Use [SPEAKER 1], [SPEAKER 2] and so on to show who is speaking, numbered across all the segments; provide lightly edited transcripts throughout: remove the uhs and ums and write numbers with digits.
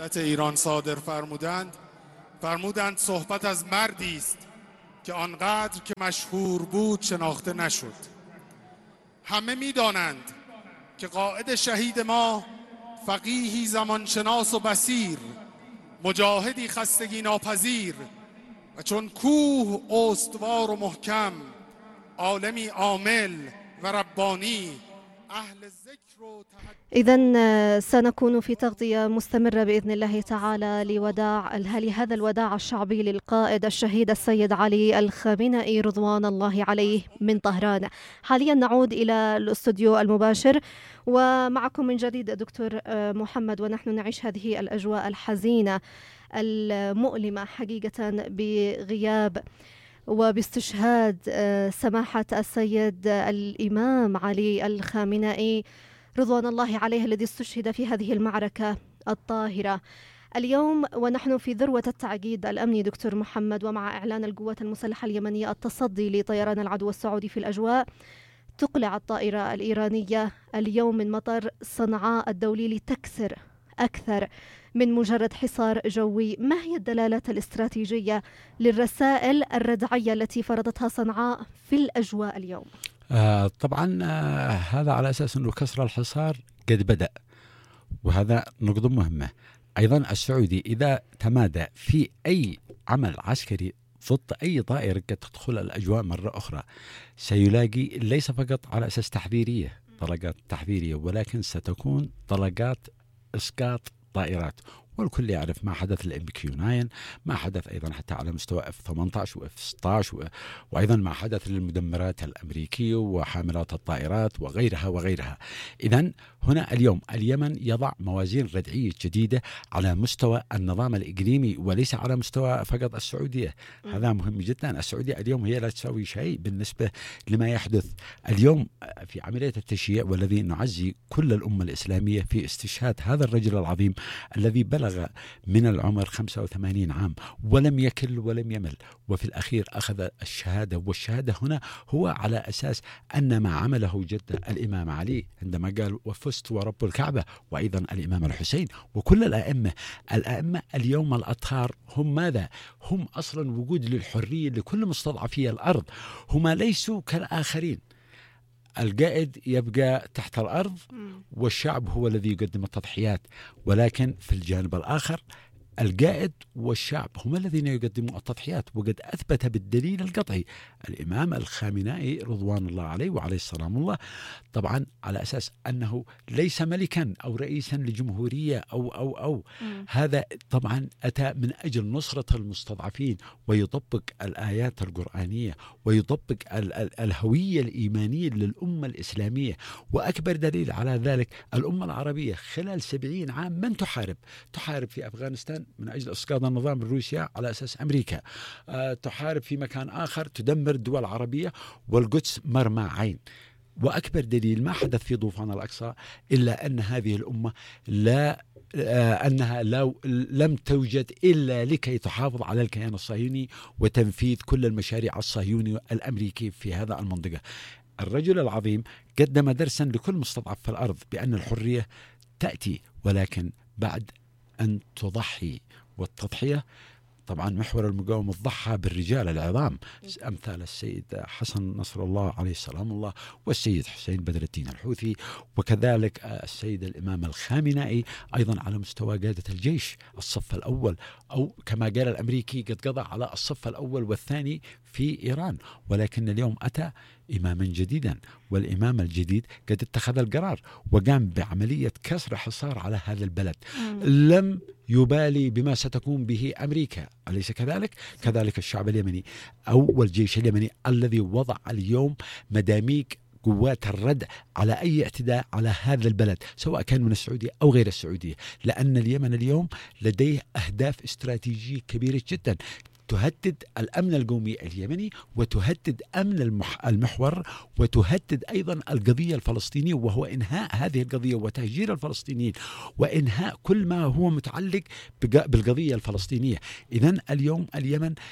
[SPEAKER 1] دولت ایران صادر فرمودند صحبت از مردی است که آنقدر که مشهور بود شناخته نشد. همه می‌دانند که قائد شهید ما فقیهی زمانشناس و بصیر، مجاهدی خستگی ناپذیر و چون کوه استوار و محکم، عالمی عامل و ربانی، أهل الذكر
[SPEAKER 2] إذن سنكون في تغطية مستمرة بإذن الله تعالى لهذا الوداع الشعبي للقائد الشهيد السيد علي الخامنئي رضوان الله عليه من طهران. حاليا نعود إلى الاستوديو المباشر ومعكم من جديد دكتور محمد، ونحن نعيش هذه الأجواء الحزينة المؤلمة حقيقة بغياب وباستشهاد سماحة السيد الإمام علي الخامنئي رضوان الله عليه الذي استشهد في هذه المعركة الطاهرة اليوم، ونحن في ذروة التعقيد الأمني دكتور محمد، ومع إعلان القوات المسلحة اليمنية التصدي لطيران العدو السعودي في الأجواء. تقلع الطائرة الإيرانية اليوم من مطار صنعاء الدولي لتكسر أكثر من مجرد حصار جوي. ما هي الدلالات الاستراتيجية للرسائل الردعية التي فرضتها صنعاء في الأجواء اليوم؟
[SPEAKER 3] طبعا هذا على أساس أنه كسر الحصار قد بدأ، وهذا نقطة مهمة. أيضا السعودي إذا تمادى في أي عمل عسكري ضد أي طائرة قد تدخل الأجواء مرة أخرى سيلاقي ليس فقط على أساس تحذيرية، طلقات تحذيرية، ولكن ستكون طلقات إسقاط طائرات. والكل يعرف ما حدث للMQ-9، ما حدث أيضا حتى على مستوى F-18 و F-16 وأيضا ما حدث للمدمرات الأمريكية وحاملات الطائرات وغيرها وغيرها. إذن هنا اليوم اليمن يضع موازين ردعية جديدة على مستوى النظام الإقليمي وليس على مستوى فقط السعودية. هذا مهم جدا. السعودية اليوم هي لا تساوي شيء بالنسبة لما يحدث اليوم في عملية التشييع، والذي نعزي كل الأمة الإسلامية في استشهاد هذا الرجل العظيم الذي بلغ من العمر 85 عام ولم يكل ولم يمل، وفي الأخير أخذ الشهادة. والشهادة هنا هو على أساس أن ما عمله جد الإمام علي عندما قال وفزت ورب الكعبة، وأيضا الإمام الحسين وكل الأئمة اليوم الأطهار هم ماذا؟ هم أصلا وجود للحرية لكل مستضعفي الأرض. هما ليسوا كالآخرين. القائد يبقى تحت الأرض والشعب هو الذي يقدم التضحيات، ولكن في الجانب الآخر القائد والشعب هم الذين يقدمون التضحيات. وقد أثبت بالدليل القطعي الإمام الخامنئي رضوان الله عليه وعليه السلام الله، طبعا على أساس أنه ليس ملكا أو رئيسا لجمهورية أو هذا طبعا أتى من أجل نصرة المستضعفين، ويطبق الآيات القرآنية ويطبق الهوية الإيمانية للأمة الإسلامية. وأكبر دليل على ذلك الأمة العربية خلال 70 عام من تحارب في أفغانستان من أجل إسقاط النظام الروسي على أساس أمريكا، تحارب في مكان آخر تدمر الدول العربية، والقدس مرمى عين. وأكبر دليل ما حدث في طوفان الأقصى إلا أن هذه الأمة أنها لم توجد إلا لكي تحافظ على الكيان الصهيوني وتنفيذ كل المشاريع الصهيونية الأمريكية في هذا المنطقة. الرجل العظيم قدم درسا لكل مستضعف في الأرض بأن الحرية تأتي ولكن بعد أن تضحي. والتضحية طبعا محور المقاومة ضحى بالرجال العظام أمثال السيد حسن نصر الله عليه السلام الله، والسيد حسين بدر الدين الحوثي، وكذلك السيد الإمام الخامنئي أيضا على مستوى قادة الجيش الصف الأول، أو كما قال الأمريكي قد قضى على الصف الأول والثاني في إيران. ولكن اليوم أتى إماما جديدا، والإمام الجديد قد اتخذ القرار وقام بعملية كسر حصار على هذا البلد. لم يبالي بما ستقوم به أمريكا، أليس كذلك؟ كذلك الشعب اليمني أو الجيش اليمني الذي وضع اليوم مداميك قوات الردع على أي اعتداء على هذا البلد سواء كان من السعودية أو غير السعودية، لأن اليمن اليوم لديه أهداف استراتيجية كبيرة جدا تهدد الأمن القومي اليمني، وتهدد أمن المحور، وتهدد أيضا القضية الفلسطينية، وهو إنهاء هذه القضية وتهجير الفلسطينيين وإنهاء كل ما هو متعلق بالقضية الفلسطينية. إذن اليوم اليمن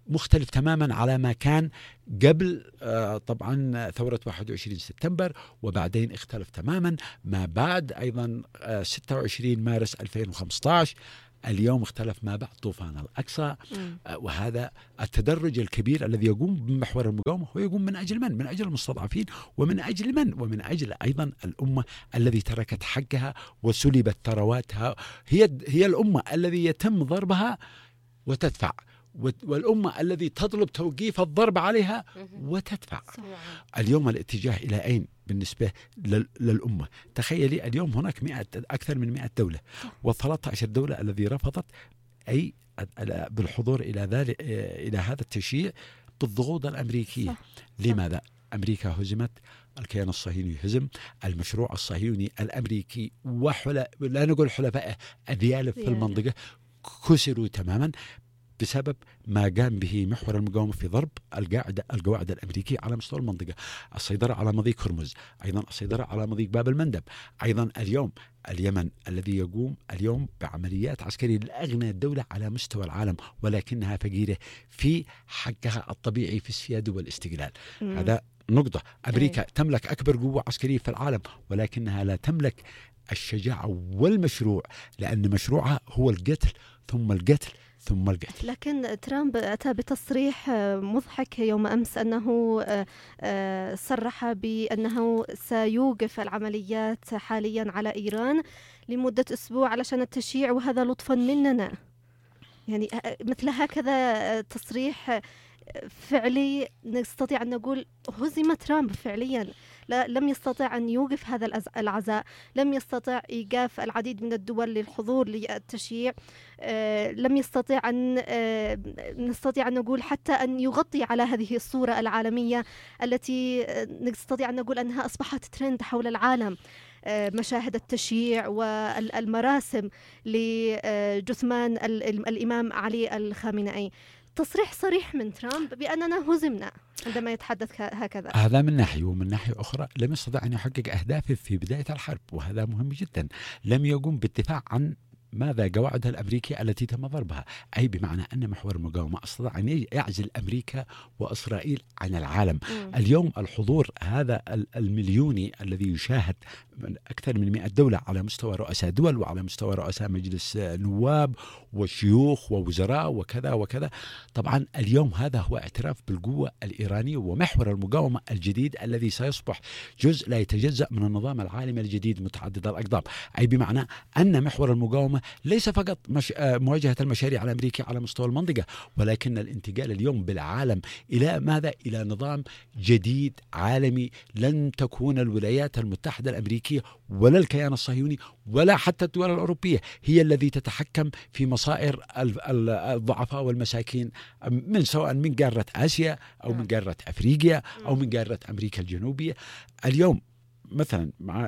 [SPEAKER 3] مختلف تماما على ما كان قبل طبعا ثورة 21 سبتمبر، وبعدين اختلف تماما ما بعد أيضا 26 مارس 2015. اليوم اختلف ما بعد طوفان الأقصى. وهذا التدرج الكبير الذي يقوم بمحور المقاومة هو يقوم من أجل من؟ من أجل المستضعفين، ومن أجل من؟ ومن أجل أيضا الأمة الذي تركت حقها وسلبت ثرواتها. هي الأمة الذي يتم ضربها وتدفع، والأمة الذي تطلب توقيف الضرب عليها وتدفع. اليوم الاتجاه إلى أين بالنسبة للأمة؟ تخيلي اليوم هناك أكثر من 100 دولة، و13 دولة الذي رفضت أي بالحضور إلى هذا التشييع بالضغوط الأمريكية. لماذا؟ أمريكا هزمت، الكيان الصهيوني هزم، المشروع الصهيوني الأمريكي لا نقول حلفائه الذيالف في المنطقة كسروا تماما بسبب ما قام به محور المقاومة في ضرب القواعد الأمريكية على مستوى المنطقة، السيطرة على مضيق هرمز، أيضا السيطرة على مضيق باب المندب، أيضا اليوم اليمن الذي يقوم اليوم بعمليات عسكرية لأغنى دولة على مستوى العالم، ولكنها فقيرة في حقها الطبيعي في السيادة والاستقلال. هذا نقطة. أمريكا تملك أكبر قوة عسكرية في العالم، ولكنها لا تملك الشجاعة والمشروع، لأن مشروعها هو القتل ثم القتل ثم القتل.
[SPEAKER 2] لكن ترامب أتى بتصريح مضحك يوم أمس أنه صرح بأنه سيوقف العمليات حاليا على إيران لمدة أسبوع علشان التشييع، وهذا لطفا مننا. يعني مثل هكذا تصريح فعلي نستطيع أن نقول هزم ترامب فعليا. لم يستطع أن يوقف هذا العزاء، لم يستطع إيقاف العديد من الدول للحضور للتشييع، لم يستطع أن نقول حتى أن يغطي على هذه الصورة العالمية التي نستطيع أن نقول أنها أصبحت ترند حول العالم. مشاهد التشييع والمراسم لجثمان الإمام علي الخامنئي. تصريح صريح من ترامب بأننا هزمنا عندما يتحدث هكذا.
[SPEAKER 3] هذا من ناحية، ومن ناحية أخرى لم يستطع أن يحقق أهدافه في بداية الحرب، وهذا مهم جدا. لم يقوم بالدفاع عن ماذا؟ قواعدها الأمريكية التي تم ضربها، أي بمعنى أن محور المقاومة استطاع أن يعزل أمريكا وإسرائيل عن العالم. اليوم الحضور هذا المليوني الذي يشاهد من أكثر من 100 دولة على مستوى رؤساء دول وعلى مستوى رؤساء مجلس نواب وشيوخ ووزراء وكذا وكذا، طبعا اليوم هذا هو اعتراف بالقوة الإيرانية ومحور المقاومة الجديد الذي سيصبح جزء لا يتجزأ من النظام العالمي الجديد متعدد الأقطاب. أي بمعنى أن محور المقاومة ليس فقط مواجهة المشاريع الأمريكية على مستوى المنطقة، ولكن الانتقال اليوم بالعالم إلى ماذا؟ إلى نظام جديد عالمي. لن تكون الولايات المتحدة الأمريكية ولا الكيان الصهيوني ولا حتى الدول الأوروبية هي التي تتحكم في مصائر الضعفاء والمساكين، سواء من قارة آسيا أو من قارة أفريقيا أو من قارة أمريكا الجنوبية. اليوم مثلا مع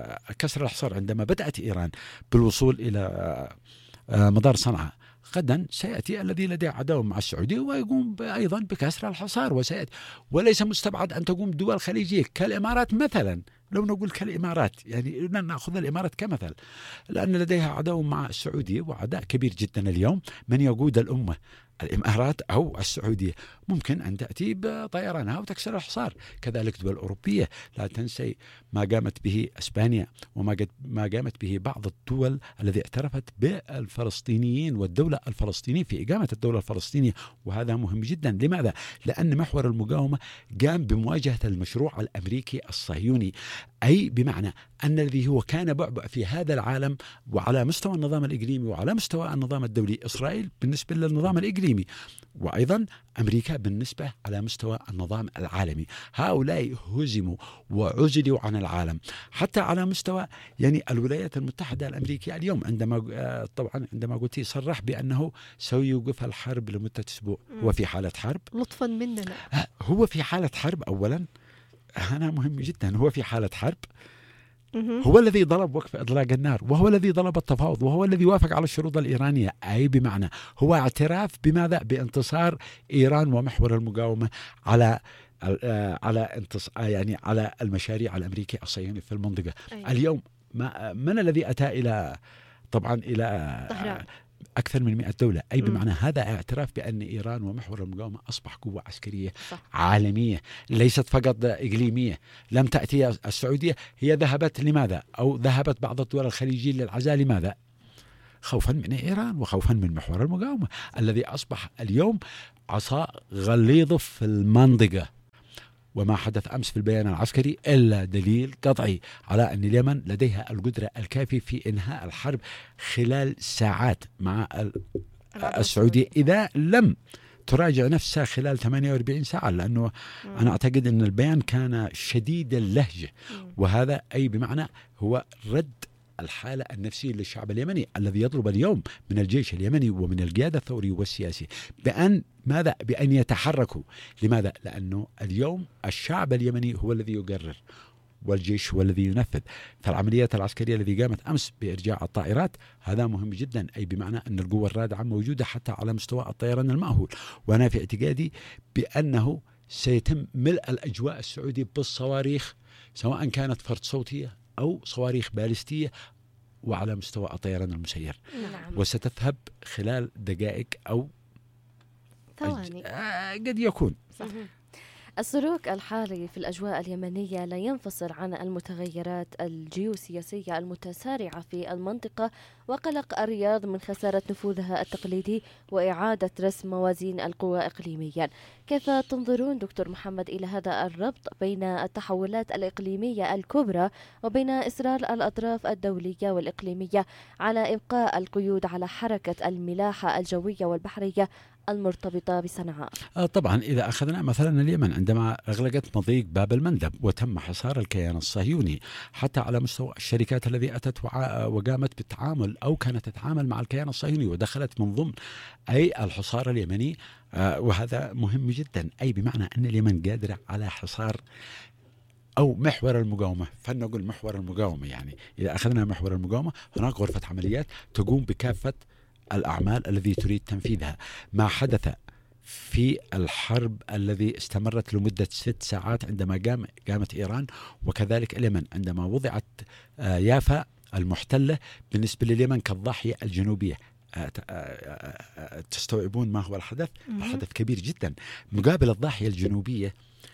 [SPEAKER 3] كسر الحصار، عندما بدأت إيران بالوصول إلى مطار صنعاء، غدا سيأتي الذي لديه عداوة مع السعودية ويقوم أيضا بكسر الحصار، وسيأتي. وليس مستبعد أن تقوم دول خليجية كالإمارات مثلا. لو نقول كالإمارات، يعني نأخذ الإمارات كمثل، لأن لديها عداوة مع السعودية وعداء كبير جدا. اليوم من يقود الأمة؟ الإمارات أو السعودية. ممكن أن تأتي بطيرانها وتكسر الحصار. كذلك دول أوروبية، لا تنسي ما قامت به إسبانيا وما قامت به بعض الدول التي اعترفت بالفلسطينيين والدولة الفلسطينية في إقامة الدولة الفلسطينية، وهذا مهم جدا. لماذا؟ لأن محور المقاومة قام بمواجهة المشروع الأمريكي الصهيوني، أي بمعنى أن الذي هو كان بعبع في هذا العالم وعلى مستوى النظام الإقليمي وعلى مستوى النظام الدولي، إسرائيل بالنسبة للنظام الإقليمي، وأيضا أمريكا بالنسبة على مستوى النظام العالمي. هؤلاء هزموا وعزلوا عن العالم. حتى على مستوى يعني الولايات المتحدة الأمريكية اليوم عندما قلت صرح بأنه سيوقف الحرب لمدة أسبوع. هو في حالة حرب
[SPEAKER 2] لطفا مننا.
[SPEAKER 3] هو في حالة حرب. أولا أنا مهم جدا، هو في حالة حرب. هو الذي طلب وقف إطلاق النار، وهو الذي طلب التفاوض، وهو الذي وافق على الشروط الإيرانية. أي بمعنى هو اعتراف بماذا؟ بانتصار إيران ومحور المقاومة على على المشاريع الأمريكية الصهيونية في المنطقة. أيوة. اليوم من الذي أتى إلى طهران أكثر من 100 دولة، أي بمعنى هذا اعتراف بأن إيران ومحور المقاومة أصبح قوة عسكرية عالمية ليست فقط إقليمية. لم تأتي السعودية، هي ذهبت لماذا؟ أو ذهبت بعض الدول الخليجية للعزاء لماذا؟ خوفا من إيران وخوفا من محور المقاومة الذي أصبح اليوم عصا غليظة في المنطقة. وما حدث أمس في البيان العسكري إلا دليل قطعي على أن اليمن لديها القدرة الكافية في إنهاء الحرب خلال ساعات مع السعودية إذا لم تراجع نفسها خلال 48 ساعة، لأنه أنا أعتقد أن البيان كان شديد اللهجة، وهذا أي بمعنى هو رد الحالة النفسية للشعب اليمني الذي يطلب اليوم من الجيش اليمني ومن القيادة الثورية والسياسية بأن ماذا؟ بأن يتحركوا. لماذا؟ لأنه اليوم الشعب اليمني هو الذي يقرر والجيش هو الذي ينفذ. فالعمليات العسكرية التي قامت أمس بإرجاع الطائرات هذا مهم جدا، أي بمعنى أن القوة الرادعة موجودة حتى على مستوى الطيران المأهول. وأنا في اعتقادي بأنه سيتم ملء الأجواء السعودية بالصواريخ، سواء كانت فرد صوتية أو صواريخ باليستية، وعلى مستوى الطيران المسير. وستذهب خلال دقائق أو
[SPEAKER 2] ثواني
[SPEAKER 3] قد يكون.
[SPEAKER 4] السلوك الحالي في الأجواء اليمنية لا ينفصل عن المتغيرات الجيوسياسية المتسارعة في المنطقة وقلق الرياض من خسارة نفوذها التقليدي وإعادة رسم موازين القوى إقليميا. كيف تنظرون دكتور محمد إلى هذا الربط بين التحولات الإقليمية الكبرى وبين إصرار الأطراف الدولية والإقليمية على إبقاء القيود على حركة الملاحة الجوية والبحرية المرتبطة بصنعاء؟
[SPEAKER 3] طبعا إذا أخذنا مثلا اليمن عندما أغلقت مضيق باب المندب وتم حصار الكيان الصهيوني، حتى على مستوى الشركات التي أتت وقامت بالتعامل أو كانت تتعامل مع الكيان الصهيوني ودخلت من ضمن أي الحصار اليمني، وهذا مهم جدا، أي بمعنى أن اليمن قادرة على حصار أو محور المقاومة. فلنقول محور المقاومة، يعني إذا أخذنا محور المقاومة هناك غرفة عمليات تقوم بكافة الأعمال الذي تريد تنفيذها. ما حدث في الحرب الذي استمرت لمدة 6 ساعات عندما قامت إيران وكذلك اليمن عندما وضعت يافا المحتلة بالنسبة لليمن كالضاحية الجنوبية. تستوعبون ما هو الحدث؟ الحدث كبير جدا. مقابل الضاحية الجنوبية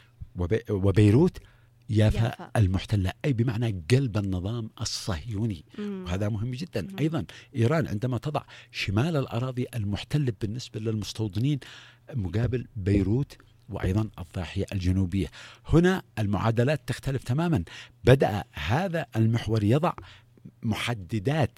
[SPEAKER 3] وبيروت يافا المحتلة، أي بمعنى قلب النظام الصهيوني، وهذا مهم جدا. أيضا إيران عندما تضع شمال الأراضي المحتلة بالنسبة للمستوطنين مقابل بيروت وأيضا الضاحية الجنوبية، هنا المعادلات تختلف تماما. بدأ هذا المحور يضع محددات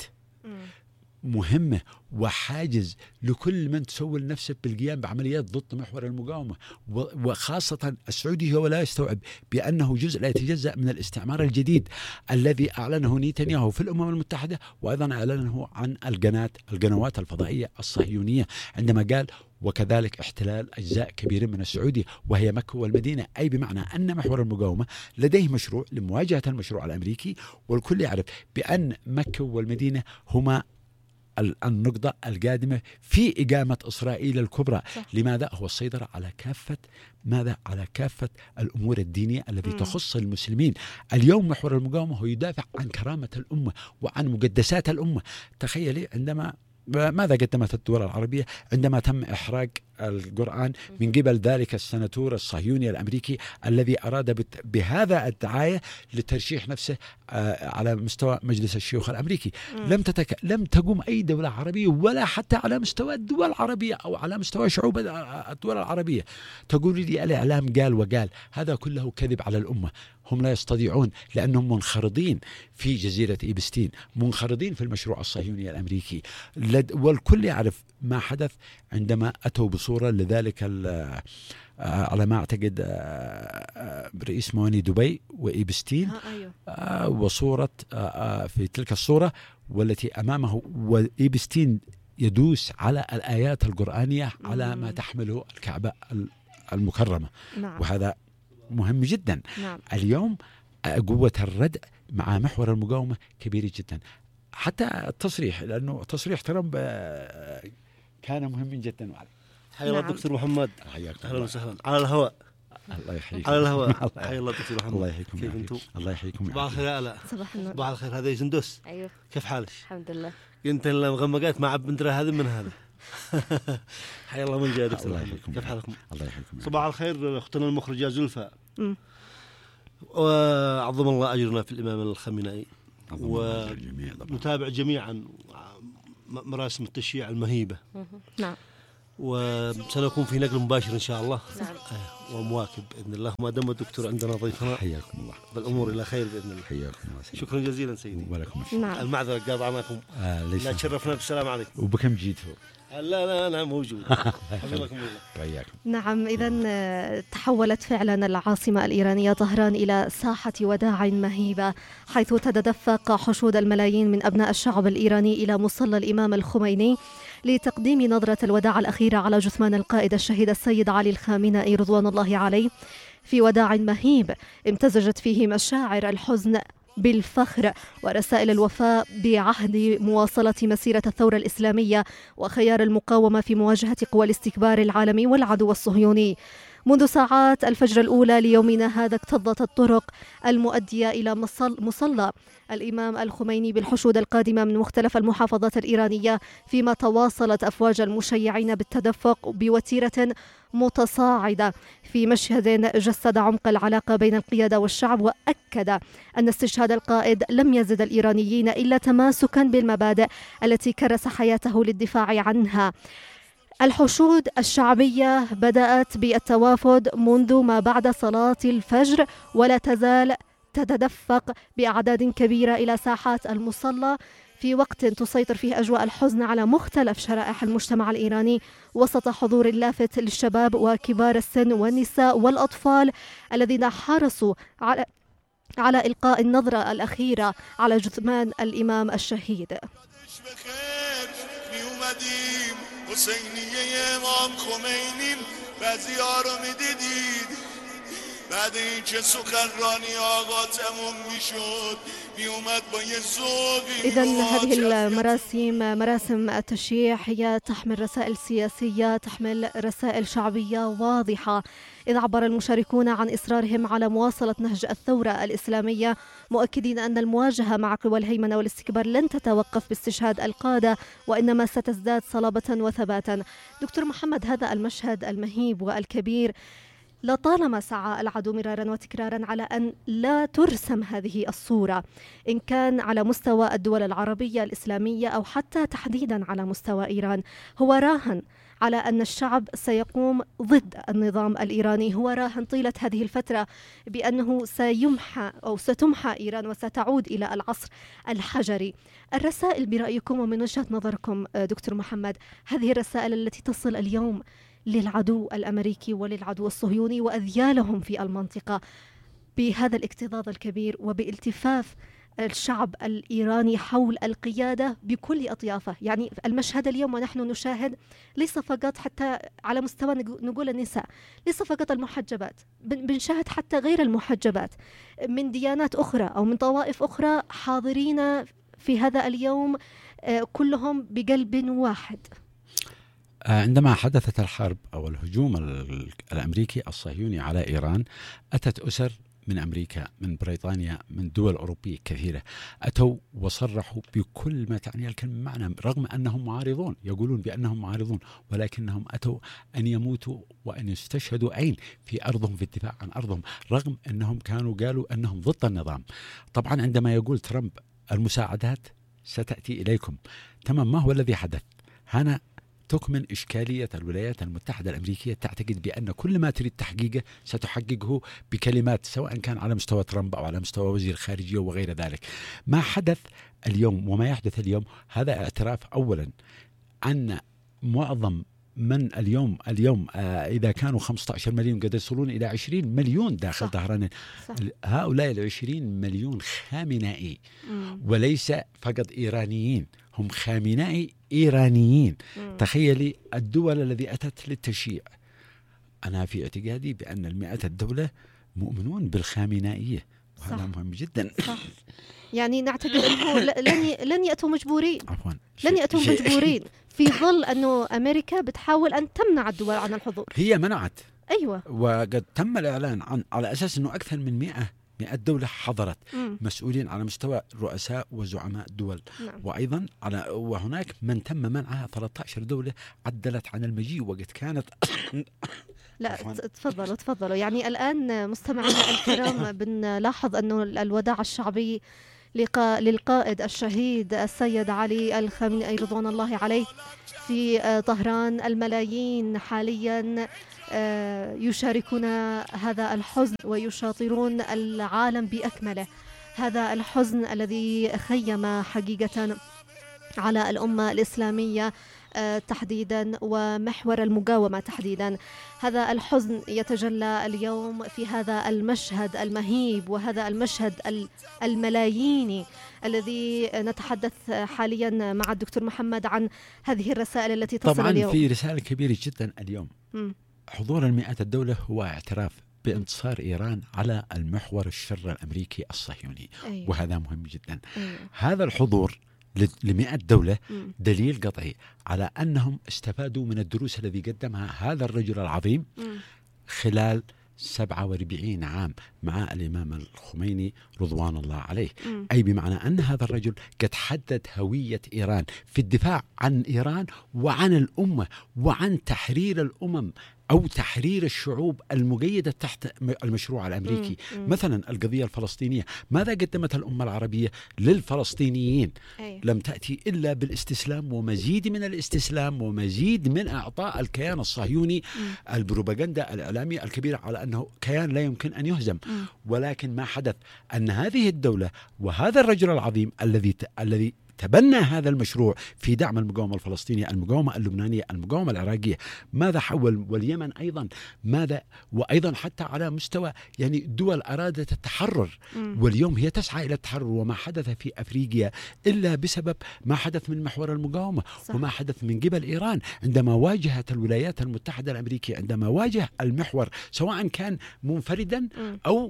[SPEAKER 3] مهمة وحاجز لكل من تسول نفسه بالقيام بعمليات ضد محور المقاومة، وخاصة السعودي هو لا يستوعب بأنه جزء لا يتجزأ من الاستعمار الجديد الذي أعلنه نتنياهو في الأمم المتحدة، وأيضا أعلنه عن القنوات الفضائية الصهيونية عندما قال وكذلك احتلال أجزاء كبيرة من السعودية وهي مكة والمدينة، أي بمعنى أن محور المقاومة لديه مشروع لمواجهة المشروع الأمريكي، والكل يعرف بأن مكة والمدينة هما النقطة القادمة في إقامة إسرائيل الكبرى. لماذا؟ هو السيطرة على كافة على كافة الأمور الدينية التي تخص المسلمين. اليوم محور المقاومة هو يدافع عن كرامة الأمة وعن مقدسات الأمة. تخيلي عندما ماذا قدمت الدول العربية عندما تم إحراق القرآن من قبل ذلك السناتور الصهيوني الأمريكي الذي أراد بهذا الدعاية لترشيح نفسه على مستوى مجلس الشيوخ الأمريكي. لم تقوم أي دولة عربية ولا حتى على مستوى الدول العربية أو على مستوى شعوب الدول العربية تقول لي الإعلام قال وقال. هذا كله كذب على الأمة. هم لا يستطيعون لأنهم منخرطين في جزيرة إيبستين، منخرطين في المشروع الصهيوني الأمريكي، والكل يعرف ما حدث عندما أتوا بصورة لذلك على ما أعتقد رئيس مواني دبي وإيبستين. وصورة في تلك الصورة والتي أمامه وإيبستين يدوس على الآيات القرآنية على ما تحمله الكعبة المكرمة. وهذا مهم جدا. اليوم قوة الردع مع محور المقاومة كبيرة جدا. حتى التصريح، لأنه تصريح ترامب كان مهم جدا.
[SPEAKER 5] حيا الله دكتور محمد، أهلا وسهلا على الهواء.
[SPEAKER 3] الله يحييك
[SPEAKER 5] على الهواء. حيا الله دكتور محمد.
[SPEAKER 3] الله يحييكم.
[SPEAKER 5] كيف أنتم؟
[SPEAKER 3] الله يحييكم.
[SPEAKER 5] صباح الخير. لا
[SPEAKER 4] صباح النور.
[SPEAKER 5] صباح الخير. هذا زندوس.
[SPEAKER 4] أيوه
[SPEAKER 5] كيف حالك؟
[SPEAKER 4] الحمد لله.
[SPEAKER 5] انت المغمقات مع بندرة هذا من هذا. حيا الله من جاء دكتور.
[SPEAKER 3] الله يحييكم.
[SPEAKER 5] كيف حالكم؟
[SPEAKER 3] الله يحييكم.
[SPEAKER 5] صباح الخير اختنا المخرجة زلفى. وعظم الله أجرنا في الإمام الخامنئي، ونتابع جميعا مراسم التشييع المهيبة.
[SPEAKER 2] نعم.
[SPEAKER 5] وسنكون في نقل مباشر إن شاء الله.
[SPEAKER 2] نعم.
[SPEAKER 5] ومواكب بإذن الله ما دام الدكتور عندنا ضيفنا.
[SPEAKER 3] حياكم الله.
[SPEAKER 5] بالأمور إلى خير بإذن الله.
[SPEAKER 3] حياكم الله.
[SPEAKER 5] شكرا جزيلا سيدي.
[SPEAKER 3] ولكم
[SPEAKER 2] نعم.
[SPEAKER 5] المعذرة قاطعناكم. لا تشرفنا بالسلام عليكم.
[SPEAKER 3] وبكم جيتوا؟
[SPEAKER 5] لا أنا موجود. حفظكم الله.
[SPEAKER 3] حياكم.
[SPEAKER 2] نعم، إذا تحولت فعلا العاصمة الإيرانية طهران إلى ساحة وداع مهيبة، حيث تتدفق حشود الملايين من أبناء الشعب الإيراني إلى مصلى الإمام الخميني لتقديم نظرة الوداع الأخيرة على جثمان القائد الشهيد السيد علي الخامنئي رضوان الله عليه، في وداع مهيب امتزجت فيه مشاعر الحزن بالفخر ورسائل الوفاء بعهد مواصلة مسيرة الثورة الإسلامية وخيار المقاومة في مواجهة قوى الاستكبار العالمي والعدو الصهيوني. منذ ساعات الفجر الأولى ليومنا هذا اكتظت الطرق المؤدية إلى مصلى الإمام الخميني بالحشود القادمة من مختلف المحافظات الإيرانية، فيما تواصلت أفواج المشيعين بالتدفق بوتيرة متصاعدة في مشهد جسد عمق العلاقة بين القيادة والشعب، وأكد أن استشهاد القائد لم يزد الإيرانيين إلا تماسكا بالمبادئ التي كرس حياته للدفاع عنها. الحشود الشعبية بدأت بالتوافد منذ ما بعد صلاة الفجر، ولا تزال تتدفق بأعداد كبيرة إلى ساحات المصلى في وقت تسيطر فيه أجواء الحزن على مختلف شرائح المجتمع الإيراني، وسط حضور لافت للشباب وكبار السن والنساء والأطفال الذين حرصوا على إلقاء النظرة الأخيرة على جثمان الإمام الشهيد. إذن هذه المراسم مراسم التشييع هي تحمل رسائل سياسية، تحمل رسائل شعبية واضحة، إذ عبر المشاركون عن إصرارهم على مواصلة نهج الثورة الإسلامية، مؤكدين أن المواجهة مع قوى الهيمنة والاستكبار لن تتوقف باستشهاد القادة، وإنما ستزداد صلابة وثباتا. دكتور محمد، هذا المشهد المهيب والكبير لطالما سعى العدو مرارا وتكرارا على أن لا ترسم هذه الصورة، إن كان على مستوى الدول العربية الإسلامية أو حتى تحديدا على مستوى إيران. هو راهن على أن الشعب سيقوم ضد النظام الإيراني، هو راهن طيلة هذه الفترة بأنه سيمحى أو ستمحى إيران وستعود إلى العصر الحجري. الرسائل برأيكم ومن وجهة نظركم دكتور محمد، هذه الرسائل التي تصل اليوم للعدو الأمريكي وللعدو الصهيوني وأذيالهم في المنطقة بهذا الاكتظاظ الكبير وبالتفاف الشعب الإيراني حول القيادة بكل أطيافه. يعني المشهد اليوم ونحن نشاهد ليس فقط حتى على مستوى نقول النساء، ليس فقط المحجبات، بنشاهد حتى غير المحجبات من ديانات أخرى أو من طوائف أخرى حاضرين في هذا اليوم، كلهم بقلب واحد.
[SPEAKER 3] عندما حدثت الحرب أو الهجوم الأمريكي الصهيوني على إيران، أتت أسر من أمريكا، من بريطانيا، من دول أوروبية كثيرة، أتوا وصرحوا بكل ما تعني الكلمة معنا، رغم أنهم معارضون، يقولون بأنهم معارضون، ولكنهم أتوا أن يموتوا وأن يستشهدوا عين في أرضهم، في الدفاع عن أرضهم، رغم أنهم قالوا أنهم ضد النظام. طبعا عندما يقول ترامب المساعدات ستأتي إليكم، تمام، ما هو الذي حدث؟ هنا تكمن إشكالية الولايات المتحدة الأمريكية، تعتقد بأن كل ما تريد تحقيقه ستحققه بكلمات، سواء كان على مستوى ترامب أو على مستوى وزير الخارجية وغير ذلك. ما حدث اليوم وما يحدث اليوم هذا اعتراف أولا أن معظم من اليوم إذا كانوا 15 مليون قد يصلون إلى 20 مليون داخل طهران. هؤلاء 20 مليون خامنائي، وليس فقط إيرانيين، هم خامنائي إيرانيين. تخيلي الدول الذي أتت للتشييع. أنا في اعتقادي بأن 100 الدولة مؤمنون بالخامنائية، وهذا مهم جدا.
[SPEAKER 2] صح. يعني نعتقد أنه لن يأتوا مجبورين،
[SPEAKER 3] عفوا
[SPEAKER 2] لن يأتوا مجبورين في ظل أنه أمريكا بتحاول أن تمنع الدول عن الحضور.
[SPEAKER 3] هي منعت،
[SPEAKER 2] أيوة،
[SPEAKER 3] وقد تم الإعلان على أساس أنه أكثر من 100 100 دولة حضرت، مسؤولين على مستوى رؤساء وزعماء دول.
[SPEAKER 2] نعم.
[SPEAKER 3] وأيضا وهناك من تم منعها 13 دولة عدلت عن المجيء وقت كانت
[SPEAKER 2] لا تفضلوا. يعني الآن مستمعينا الكرام بنلاحظ أنه الوداع الشعبي للقائد الشهيد السيد علي الخامنئي رضوان الله عليه في طهران. الملايين حاليا يشاركون هذا الحزن ويشاطرون العالم بأكمله. هذا الحزن الذي خيم حقيقة على الأمة الإسلامية تحديدا ومحور المقاومة تحديدا. هذا الحزن يتجلى اليوم في هذا المشهد المهيب وهذا المشهد الملاييني الذي نتحدث حاليا مع الدكتور محمد عن هذه الرسائل التي تصل
[SPEAKER 3] طبعا
[SPEAKER 2] اليوم.
[SPEAKER 3] في رسالة كبيرة جدا اليوم. حضور 100 الدولة هو اعتراف بانتصار إيران على المحور الشر الأمريكي الصهيوني.
[SPEAKER 2] أيوة.
[SPEAKER 3] وهذا مهم جدا. هذا الحضور ل100 دولة دليل قطعي على أنهم استفادوا من الدروس الذي قدمها هذا الرجل العظيم خلال 47 عام مع الإمام الخميني رضوان الله عليه. أي بمعنى أن هذا الرجل قد حدد هوية إيران في الدفاع عن إيران وعن الأمة وعن تحرير الأمم أو تحرير الشعوب المقيدة تحت المشروع الأمريكي. مثلا القضية الفلسطينية، ماذا قدمت الأمة العربية للفلسطينيين؟ لم تأتي إلا بالاستسلام ومزيد من الاستسلام ومزيد من إعطاء الكيان الصهيوني البروباغندا الإعلامية الكبيرة على أنه كيان لا يمكن أن يهزم. ولكن ما حدث أن هذه الدولة وهذا الرجل العظيم الذي تبنى هذا المشروع في دعم المقاومة الفلسطينية، المقاومة اللبنانية، المقاومة العراقية، ماذا حول؟ واليمن أيضا ماذا؟ وأيضا حتى على مستوى يعني دول أرادت التحرر واليوم هي تسعى إلى التحرر. وما حدث في أفريقيا إلا بسبب ما حدث من محور المقاومة. صح. وما حدث من قبل إيران عندما واجهت الولايات المتحدة الأمريكية، عندما واجه المحور سواء كان منفردا أو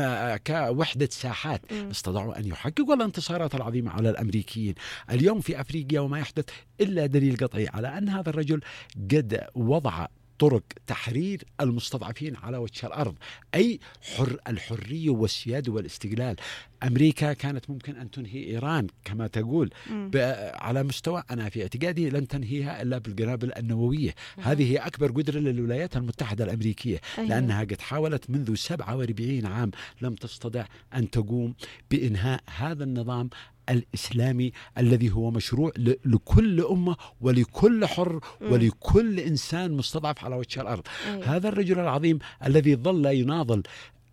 [SPEAKER 3] كوحدة ساحات، استطاعوا أن يحققوا الانتصارات العظيمة على الأمريكيين. اليوم في أفريقيا وما يحدث إلا دليل قطعي على أن هذا الرجل قد وضع طرق تحرير المستضعفين على وجه الأرض، أي الحرية والسيادة والاستقلال. أمريكا كانت ممكن أن تنهي إيران كما تقول على مستوى، أنا في اعتقادي لن تنهيها إلا بالقنابل النووية. هذه هي أكبر قدرة للولايات المتحدة الأمريكية. لأنها قد حاولت منذ 47 عام لم تستطع أن تقوم بإنهاء هذا النظام الإسلامي الذي هو مشروع لكل أمة ولكل حر ولكل إنسان مستضعف على وجه الأرض. هذا الرجل العظيم الذي ظل يناضل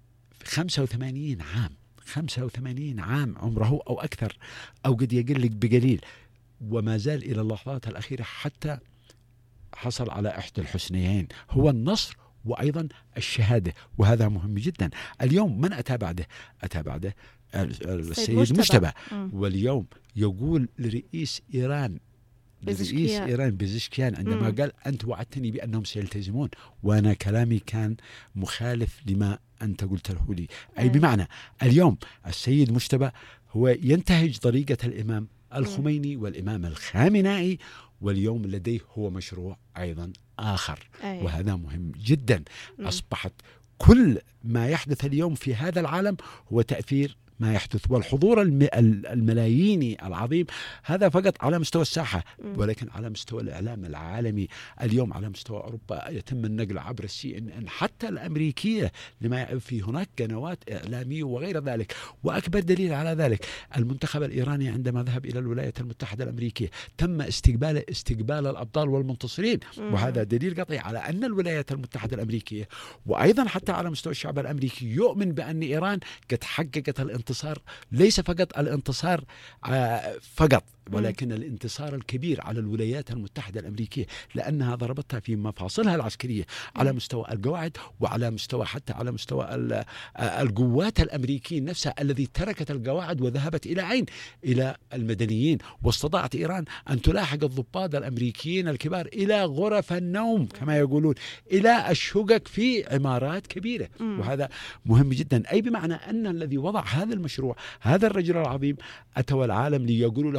[SPEAKER 3] 85 عام عمره أو أكثر أو قد يقل بقليل، وما زال إلى اللحظات الأخيرة حتى حصل على إحدى الحسنيين، هو النصر وأيضا الشهادة. وهذا مهم جدا. اليوم من أتى بعده السيد مجتبى. واليوم يقول لرئيس إيران بزشكيان عندما قال أنت وعدتني بأنهم سيلتزمون، وأنا كلامي كان مخالف لما أنت قلت له لي. أي بمعنى اليوم السيد مجتبى هو ينتهج طريقة الإمام الخميني والإمام الخامنائي، واليوم لديه هو مشروع أيضا آخر. وهذا مهم جدا. أصبحت كل ما يحدث اليوم في هذا العالم هو تأثير ما يحدث، والحضور الملاييني العظيم هذا فقط على مستوى الساحة، ولكن على مستوى الإعلام العالمي. اليوم على مستوى أوروبا يتم النقل عبر CNN حتى الأمريكية لما في هناك قنوات إعلامية وغير ذلك. وأكبر دليل على ذلك المنتخب الإيراني عندما ذهب إلى الولايات المتحدة الأمريكية تم استقبال الأبطال والمنتصرين. وهذا دليل قطعي على أن الولايات المتحدة الأمريكية وأيضا حتى على مستوى الشعب الأمريكي يؤمن بأن إيران قد حققت الانتصار، ليس فقط الانتصار فقط، ولكن الانتصار الكبير على الولايات المتحدة الأمريكية، لأنها ضربتها في مفاصلها العسكرية على مستوى القواعد وعلى مستوى حتى على مستوى القوات الأمريكية نفسها الذي تركت القواعد وذهبت إلى المدنيين. واستطاعت إيران أن تلاحق الضباط الأمريكيين الكبار إلى غرف النوم كما يقولون، إلى الشقق في عمارات كبيرة. وهذا مهم جدا. أي بمعنى أن الذي وضع هذا المشروع هذا الرجل العظيم أتى العالم ليقولوا له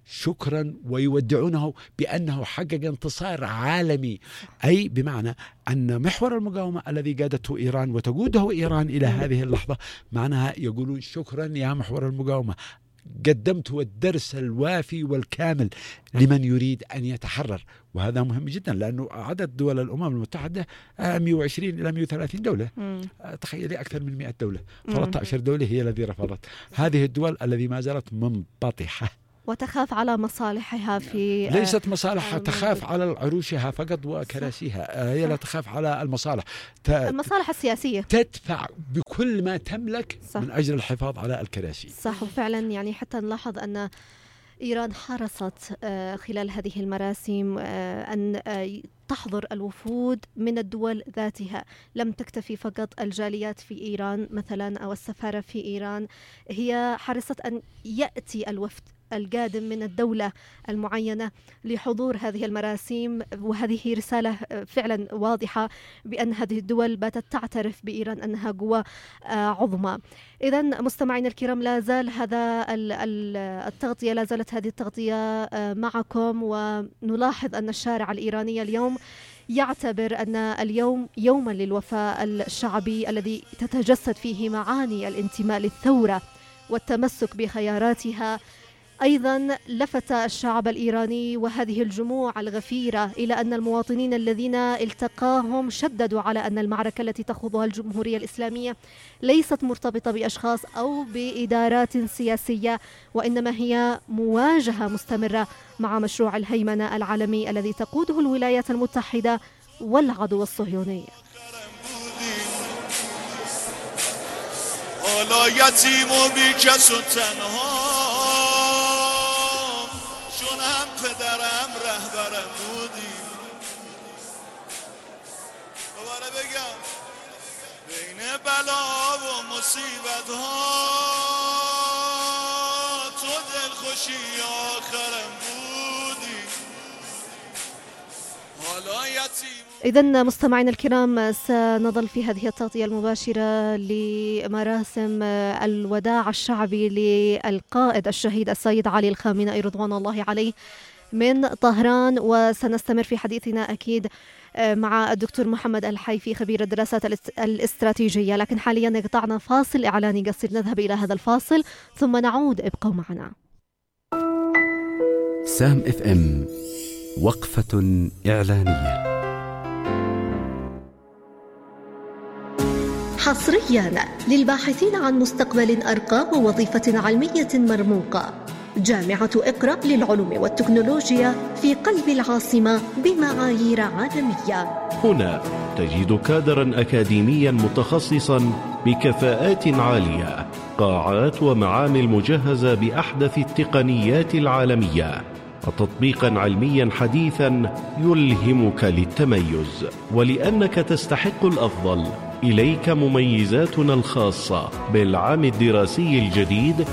[SPEAKER 3] شكرا ويودعونه بأنه حقق انتصار عالمي، أي بمعنى أن محور المقاومة الذي قادته إيران وتقوده إيران إلى هذه اللحظة معناها يقولون شكرا يا محور المقاومة، قدمت الدرس الوافي والكامل لمن يريد أن يتحرر. وهذا مهم جدا لأنه عدد دول الأمم المتحدة 120 إلى 130 دولة. تخيلي أكثر من 100 دولة، 13 دولة هي التي رفضت. هذه الدول التي ما زالت منبطحة
[SPEAKER 2] وتخاف على مصالحها في
[SPEAKER 3] ليست مصالحها، تخاف على عروشها فقط وكراسيها. هي لا تخاف على المصالح،
[SPEAKER 2] المصالح السياسية،
[SPEAKER 3] تدفع بكل ما تملك
[SPEAKER 2] صح.
[SPEAKER 3] من أجل الحفاظ على الكراسي.
[SPEAKER 2] صح. وفعلا يعني حتى نلاحظ أن إيران حرصت خلال هذه المراسم أن تحضر الوفود من الدول ذاتها، لم تكتفي فقط الجاليات في إيران مثلا أو السفارة في إيران، هي حرصت أن يأتي الوفد القادم من الدولة المعينة لحضور هذه المراسم. وهذه رسالة فعلا واضحة بأن هذه الدول باتت تعترف بإيران أنها قوة عظمى. إذن مستمعين الكرام، لا زال هذا التغطية، لا زالت هذه التغطية معكم، ونلاحظ أن الشارع الإيراني اليوم يعتبر أن اليوم يوما للوفاء الشعبي الذي تتجسد فيه معاني الانتماء للثورة والتمسك بخياراتها. أيضا لفت الشعب الإيراني وهذه الجموع الغفيرة إلى أن المواطنين الذين التقاهم شددوا على أن المعركة التي تخوضها الجمهورية الإسلامية ليست مرتبطة بأشخاص أو بإدارات سياسية، وإنما هي مواجهة مستمرة مع مشروع الهيمنة العالمي الذي تقوده الولايات المتحدة والعدو الصهيوني.
[SPEAKER 6] پدرم رهبرم بودی دوباره بگم بین بلا و مصیبت ها تو دلخوشی آخرم بودی حالا یتیم.
[SPEAKER 2] إذن مستمعينا الكرام، سنظل في هذه التغطية المباشرة لمراسم الوداع الشعبي للقائد الشهيد السيد علي الخامنئي رضوان الله عليه من طهران، وسنستمر في حديثنا أكيد مع الدكتور محمد الحيفي خبير الدراسات الاستراتيجية. لكن حاليا قطعنا فاصل إعلاني قصير، نذهب إلى هذا الفاصل ثم نعود، ابقوا معنا.
[SPEAKER 7] سام اف ام، وقفة إعلانية.
[SPEAKER 8] حصريا للباحثين عن مستقبل أرقى ووظيفة علمية مرموقة، جامعة إقرأ للعلوم والتكنولوجيا في قلب العاصمة بمعايير عالمية.
[SPEAKER 9] هنا تجد كادرا أكاديميا متخصصا بكفاءات عالية، قاعات ومعامل مجهزة بأحدث التقنيات العالمية، وتطبيقا علميا حديثا يلهمك للتميز. ولأنك تستحق الأفضل، إليك مميزاتنا الخاصة بالعام الدراسي الجديد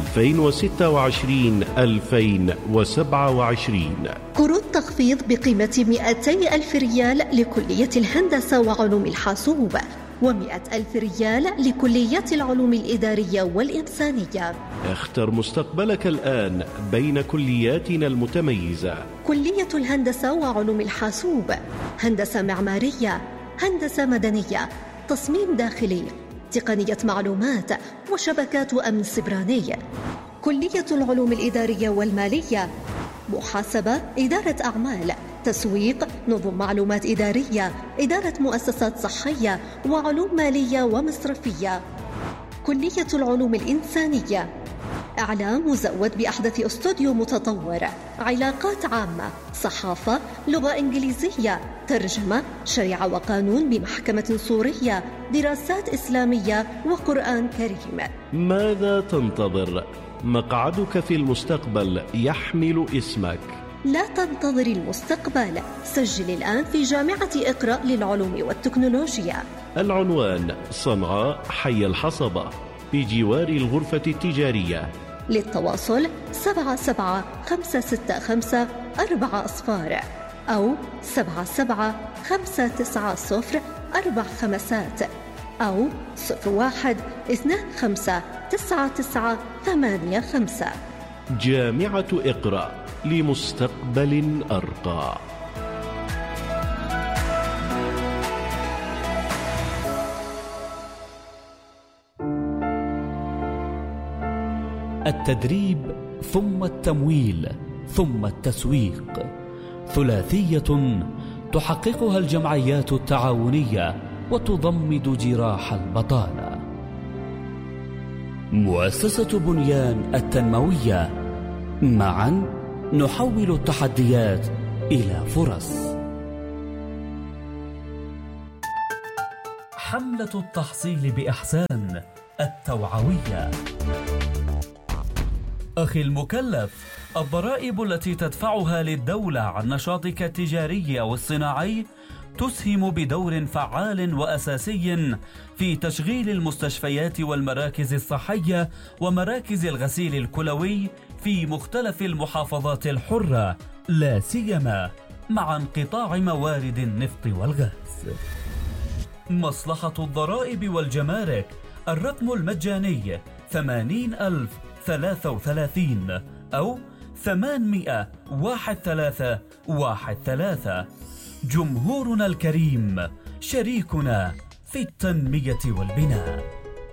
[SPEAKER 9] 2026-2027.
[SPEAKER 8] كروت تخفيض بقيمة 200,000 ريال لكلية الهندسة وعلوم الحاسوب، و100,000 ريال لكلية العلوم الإدارية والإنسانية.
[SPEAKER 9] اختر مستقبلك الآن بين كلياتنا المتميزة:
[SPEAKER 8] كلية الهندسة وعلوم الحاسوب، هندسة معمارية، هندسة مدنية، تصميم داخلي، تقنية معلومات وشبكات وأمن سيبراني. كلية العلوم الإدارية والمالية، محاسبة، إدارة أعمال، تسويق، نظم معلومات إدارية، إدارة مؤسسات صحية، وعلوم مالية ومصرفية. كلية العلوم الإنسانية، إعلام مزود بأحدث استوديو متطور، علاقات عامة، صحافة، لغة إنجليزية، ترجمة، شريعة وقانون بمحكمة سورية، دراسات إسلامية وقرآن كريم.
[SPEAKER 9] ماذا تنتظر؟ مقعدك في المستقبل يحمل اسمك.
[SPEAKER 8] لا تنتظر المستقبل، سجل الآن في جامعة إقرأ للعلوم والتكنولوجيا.
[SPEAKER 9] العنوان: صنعاء، حي الحصبة، بجوار الغرفة التجارية.
[SPEAKER 8] للتواصل 77-565-4 أو 77-590-4 أو 01-25-99-85.
[SPEAKER 9] جامعة إقرأ لمستقبل أرقى.
[SPEAKER 10] التدريب ثم التمويل ثم التسويق، ثلاثية تحققها الجمعيات التعاونية وتضمد جراح البطالة. مؤسسة بنيان التنموية، معا نحول التحديات إلى فرص. حملة التحصيل بإحسان التوعوية. أخي المكلف، الضرائب التي تدفعها للدولة عن نشاطك التجاري أو الصناعي تسهم بدور فعال وأساسي في تشغيل المستشفيات والمراكز الصحية ومراكز الغسيل الكلوي في مختلف المحافظات الحرة، لا سيما مع انقطاع موارد النفط والغاز. مصلحة الضرائب والجمارك، الرقم المجاني 80,033 أو 800-1313. جمهورنا الكريم شريكنا في التنمية والبناء.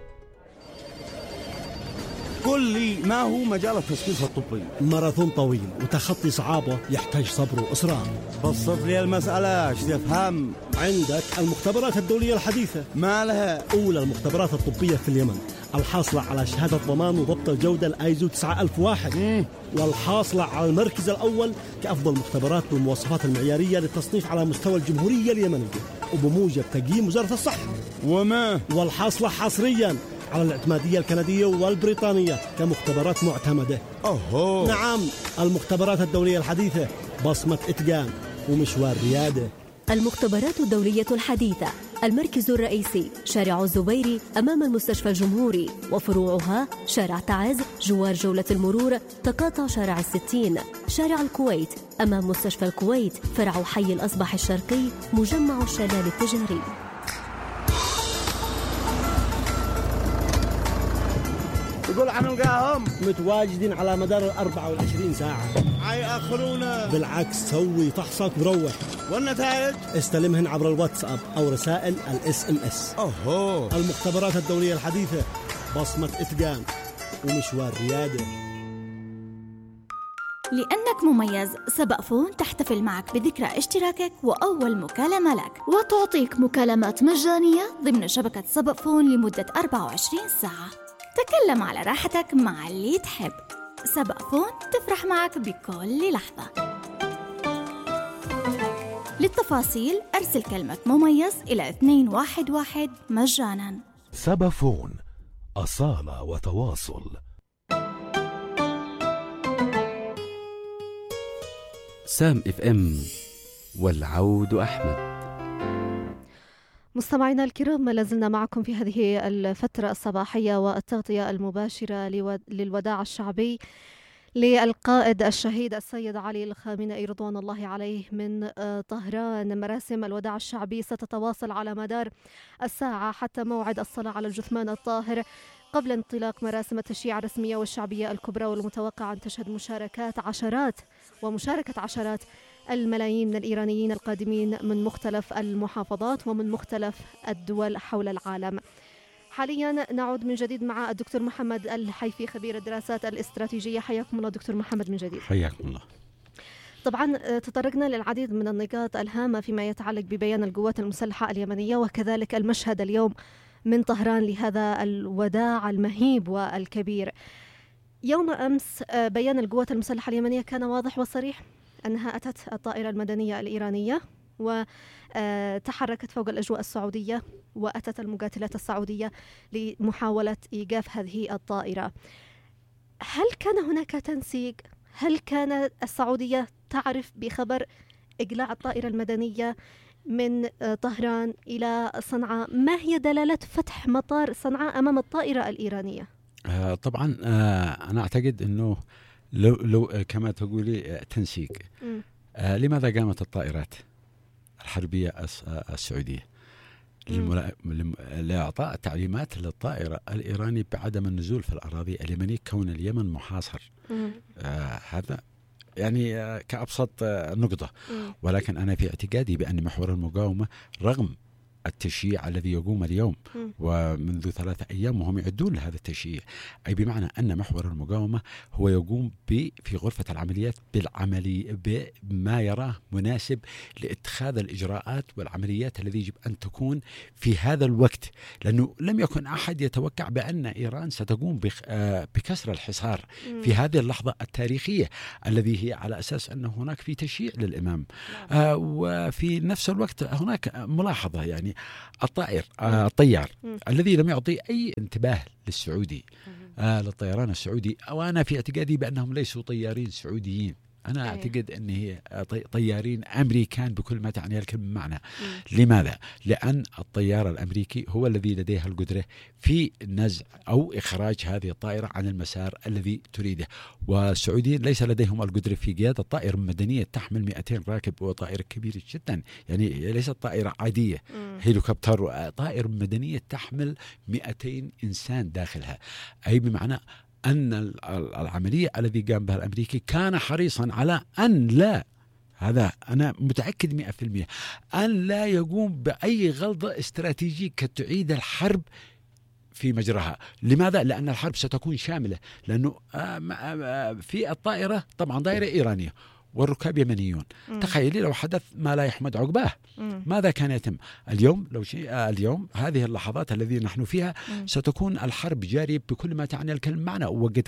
[SPEAKER 11] قل لي، ما هو مجال التشخيص الطبي؟
[SPEAKER 5] ماراثون طويل وتخطي صعابه يحتاج صبر وإصرار.
[SPEAKER 11] بسط لي المسألة، ايش تفهم؟
[SPEAKER 5] عندك المختبرات الدولية الحديثة،
[SPEAKER 11] ما لها؟
[SPEAKER 5] أولى المختبرات الطبية في اليمن، الحاصلة على شهادة ضمان وضبط الجودة الآيزو 9001، والحاصلة على المركز الأول كأفضل مختبرات بالمواصفات المعيارية للتصنيف على مستوى الجمهورية اليمنية وبموجب تقييم وزارة الصحة. والحاصلة حصريا على الاعتمادية الكندية والبريطانية كمختبرات معتمدة. نعم، المختبرات الدولية الحديثة، بصمة إتقان ومشوار ريادة.
[SPEAKER 8] المختبرات الدولية الحديثة، المركز الرئيسي شارع الزبيري أمام المستشفى الجمهوري، وفروعها شارع تعز جوار جولة المرور، تقاطع شارع 60، شارع الكويت أمام مستشفى الكويت، فرع حي الأصبح الشرقي، مجمع الشلال التجاري.
[SPEAKER 11] يقول حنلقاهم
[SPEAKER 5] متواجدين على مدار 24 ساعة.
[SPEAKER 11] حيأخرونا.
[SPEAKER 5] بالعكس، سوي فحصك وروح.
[SPEAKER 11] والنتائج
[SPEAKER 5] استلمهن عبر الواتساب أو رسائل SMS. المختبرات الدولية الحديثة، بصمة إتقان ومشوار ريادة.
[SPEAKER 12] لأنك مميز، سبأفون تحتفل معك بذكرى اشتراكك وأول مكالمة لك، وتعطيك مكالمات مجانية ضمن شبكة سبأفون لمدة 24 ساعة. تكلم على راحتك مع اللي تحب. سبأفون تفرح معك بكل لحظة. للتفاصيل أرسل كلمة مميز إلى 211 مجانا.
[SPEAKER 13] سبأفون، أصالة وتواصل.
[SPEAKER 7] سام FM، والعود أحمد.
[SPEAKER 2] مستمعينا الكرام، ما لازلنا معكم في هذه الفترة الصباحية والتغطية المباشرة للوداع الشعبي للقائد الشهيد السيد علي الخامنئي رضوان الله عليه من طهران. مراسم الوداع الشعبي ستتواصل على مدار الساعة حتى موعد الصلاة على الجثمان الطاهر، قبل انطلاق مراسم التشييع الرسمية والشعبية الكبرى، والمتوقع أن تشهد مشاركة عشرات الملايين من الإيرانيين القادمين من مختلف المحافظات ومن مختلف الدول حول العالم. حاليا نعود من جديد مع الدكتور محمد الحيفي، خبير الدراسات الاستراتيجية. حياكم الله دكتور محمد من جديد.
[SPEAKER 3] حياكم الله.
[SPEAKER 2] طبعا تطرقنا للعديد من النقاط الهامة فيما يتعلق ببيان القوات المسلحة اليمنية، وكذلك المشهد اليوم من طهران لهذا الوداع المهيب والكبير. يوم أمس بيان القوات المسلحة اليمنية كان واضح وصريح أنها أتت الطائرة المدنية الإيرانية وتحركت فوق الأجواء السعودية، وأتت المقاتلات السعودية لمحاولة إيقاف هذه الطائرة. هل كان هناك تنسيق؟ هل كانت السعودية تعرف بخبر إقلاع الطائرة المدنية من طهران إلى صنعاء؟ ما هي دلالة فتح مطار صنعاء أمام الطائرة الإيرانية؟
[SPEAKER 3] طبعا أنا أعتقد أنه لو كما تقولي تنسيق. لماذا قامت الطائرات الحربية السعودية؟ لإعطاء تعليمات للطائرة الإيراني بعدم النزول في الأراضي اليمنية كون اليمن محاصر. هذا يعني كأبسط نقطة. ولكن أنا في اعتقادي بأن محور المقاومة رغم التشييع الذي يقوم اليوم ومنذ 3 أيام وهم يعدون لهذا التشييع، أي بمعنى أن محور المقاومة هو يقوم في غرفة العمليات بما يراه مناسب لاتخاذ الإجراءات والعمليات التي يجب أن تكون في هذا الوقت، لأنه لم يكن أحد يتوقع بأن إيران ستقوم بكسر الحصار في هذه اللحظة التاريخية الذي هي على أساس أن هناك في تشييع للإمام. وفي نفس الوقت هناك ملاحظة، يعني الطيار الذي لم يعطي أي انتباه للسعودي للطيران السعودي، وأنا في اعتقادي بأنهم ليسوا طيارين سعوديين، أنا أعتقد أن هي طيارين أمريكان بكل ما تعنيه الكلمة معنى. لماذا؟ لأن الطيار الأمريكي هو الذي لديه القدرة في نزع أو إخراج هذه الطائرة عن المسار الذي تريده، والسعوديين ليس لديهم القدرة في قيادة طائرة مدنية تحمل 200 راكب، وطائرة كبيرة جدا، يعني ليست طائرة عادية هليكوبتر، طائرة مدنية تحمل 200 إنسان داخلها، أي بمعنى أن العملية الذي قام بها الأمريكي كان حريصا على أن لا، هذا أنا متأكد 100%، أن لا يقوم بأي غلطة استراتيجية كتعيد الحرب في مجرها. لماذا؟ لأن الحرب ستكون شاملة، لأنه في الطائرة طبعا طائرة إيرانية والركاب يمنيون. تخيلي لو حدث ما لا يحمد عقباه ماذا كان يتم اليوم؟ اليوم هذه اللحظات التي نحن فيها ستكون الحرب جارية بكل ما تعني الكلمة معنى.